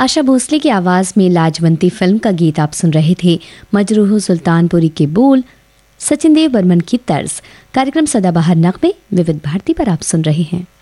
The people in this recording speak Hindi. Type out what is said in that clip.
आशा भोसले की आवाज़ में लाजवंती फिल्म का गीत आप सुन रहे थे। मजरूह सुल्तानपुरी के बोल, सचिन देव बर्मन की तर्ज। कार्यक्रम सदाबहार नगमे विविध भारती पर आप सुन रहे हैं।